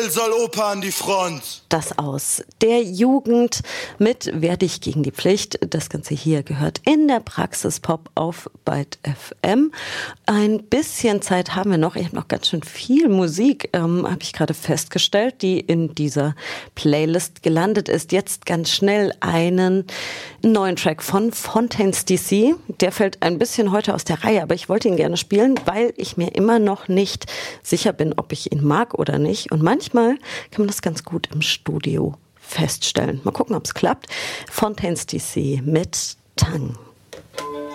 Soll Opa an die Front. Das aus der Jugend mit Wer dich gegen die Pflicht. Das Ganze hier gehört in der Praxis Pop auf Byte FM. Ein bisschen Zeit haben wir noch. Ich habe noch ganz schön viel Musik, habe ich gerade festgestellt, die in dieser Playlist gelandet ist. Jetzt ganz schnell einen neuen Track von Fontaines DC. Der fällt ein bisschen heute aus der Reihe, aber ich wollte ihn gerne spielen, weil ich mir immer noch nicht sicher bin, ob ich ihn mag oder nicht. Und manchmal kann man das ganz gut im Studio feststellen. Mal gucken, ob es klappt. Fontaines DC mit Tang.